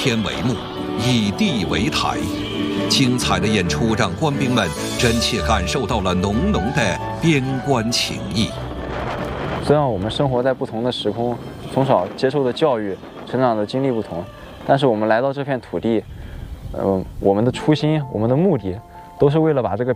天为幕，以地为台。精彩的演出让官兵们真切感受到了浓浓的边关情谊。 虽然我们生活在不同的时空，从小接受的教育、成长的经历不同，但是我们来到这片土地，我们的初心、我们的目的，都是为了把这个